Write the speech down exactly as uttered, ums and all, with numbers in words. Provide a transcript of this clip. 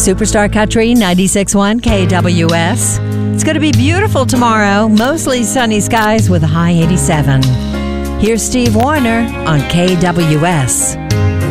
Superstar Country ninety-six point one K W S. It's going to be beautiful tomorrow. Mostly sunny skies with a high eighty-seven. Here's Steve Wariner on K W S.